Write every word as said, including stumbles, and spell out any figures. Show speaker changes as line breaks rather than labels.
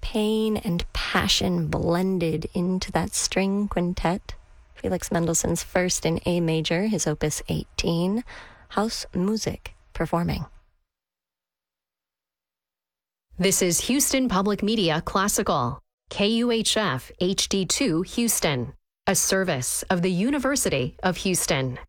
pain and passion blended into that string quintet. Felix Mendelssohn's First in A major, his opus eighteen, Haus Musik, performing.
This is Houston Public Media Classical, K U H F H D two Houston, a service of the University of Houston.